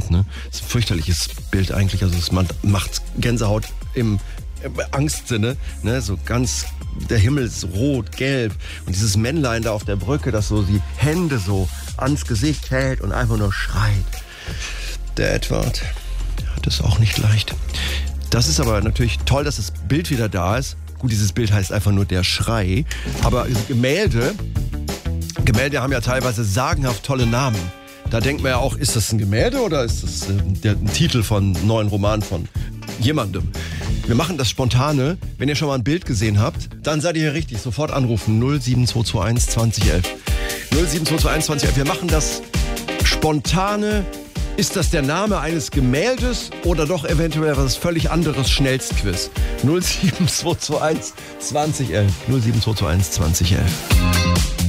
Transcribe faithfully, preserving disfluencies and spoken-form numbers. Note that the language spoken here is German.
Wand, ne? Das ist ein fürchterliches Bild eigentlich. Also es macht Gänsehaut im Angstsinne, ne? So ganz, der Himmel ist rot, gelb. Und dieses Männlein da auf der Brücke, das so die Hände so ans Gesicht hält und einfach nur schreit. Der Edward, der hat es auch nicht leicht. Das ist aber natürlich toll, dass das Bild wieder da ist. Gut, dieses Bild heißt einfach nur der Schrei. Aber Gemälde, Gemälde haben ja teilweise sagenhaft tolle Namen. Da denkt man ja auch, ist das ein Gemälde oder ist das äh, der, ein Titel von einem neuen Roman von jemandem? Wir machen das Spontane. Wenn ihr schon mal ein Bild gesehen habt, dann seid ihr hier richtig. Sofort anrufen. null sieben zwei zwei eins zwanzig elf. null sieben zwei zwei eins zwanzig elf. Wir machen das Spontane. Ist das der Name eines Gemäldes oder doch eventuell was völlig anderes? Schnellstquiz. null sieben zwei zwei eins zwanzig elf. null sieben zwei zwei eins zwanzig elf.